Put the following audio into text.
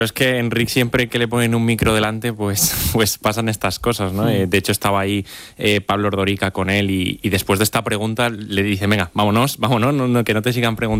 Es que Enric siempre que le ponen un micro delante, pues pasan estas cosas, ¿no? De hecho, estaba ahí Pablo Ordorica con él y después de esta pregunta le dice, venga, vámonos, no, que no te sigan preguntando.